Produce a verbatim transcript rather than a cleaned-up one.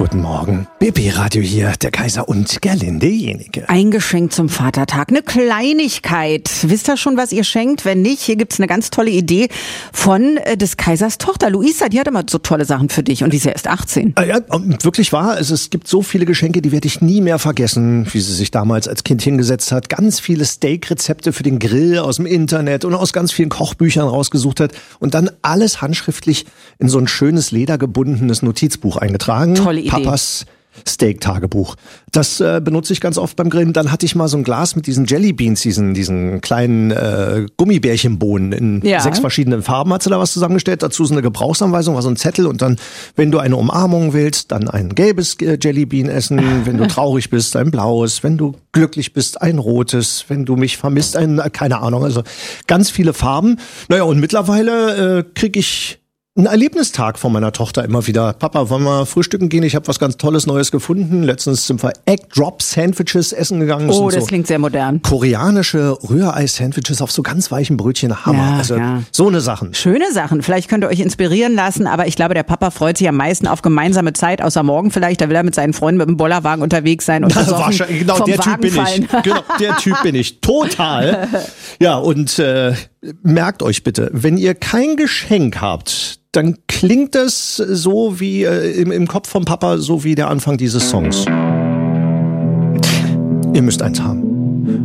Guten Morgen. B B-Radio hier, der Kaiser und Gerlinde Jenike. Ein Geschenk zum Vatertag, eine Kleinigkeit. Wisst ihr schon, was ihr schenkt? Wenn nicht, hier gibt's eine ganz tolle Idee von äh, des Kaisers Tochter. Luisa, die hat immer so tolle Sachen für dich und die ist ja erst achtzehn. Ja, wirklich wahr. Also es gibt so viele Geschenke, die werde ich nie mehr vergessen, wie sie sich damals als Kind hingesetzt hat. Ganz viele Steak-Rezepte für den Grill aus dem Internet und aus ganz vielen Kochbüchern rausgesucht hat und dann alles handschriftlich in so ein schönes ledergebundenes Notizbuch eingetragen. Tolle Idee. Papas Steak-Tagebuch. Das äh, benutze ich ganz oft beim Grillen. Dann hatte ich mal so ein Glas mit diesen Jellybeans, diesen, diesen kleinen äh, Gummibärchenbohnen in ja. sechs verschiedenen Farben. Hat sie da was zusammengestellt? Dazu so eine Gebrauchsanweisung, war so ein Zettel. Und dann, wenn du eine Umarmung willst, dann ein gelbes äh, Jellybean essen. Wenn du traurig bist, ein blaues. Wenn du glücklich bist, ein rotes. Wenn du mich vermisst, ein, äh, keine Ahnung. Also ganz viele Farben. Naja, und mittlerweile äh, kriege ich ein Erlebnistag von meiner Tochter immer wieder. Papa, wollen wir frühstücken gehen? Ich habe was ganz Tolles Neues gefunden. Letztens sind wir Egg Drop Sandwiches essen gegangen. Das oh, das so klingt sehr modern. Koreanische Rührei-Sandwiches auf so ganz weichen Brötchen. Hammer. Ja, also ja. so eine Sachen. Schöne Sachen. Vielleicht könnt ihr euch inspirieren lassen, aber ich glaube, der Papa freut sich am meisten auf gemeinsame Zeit, außer morgen vielleicht. Da will er mit seinen Freunden mit dem Bollerwagen unterwegs sein und wahrscheinlich, genau, vom der Wagen Typ bin fallen. ich. Genau, der Typ bin ich. Total. Ja, und äh, merkt euch bitte, wenn ihr kein Geschenk habt, dann klingt es so wie äh, im, im Kopf vom Papa, so wie der Anfang dieses Songs. Ihr müsst eins haben.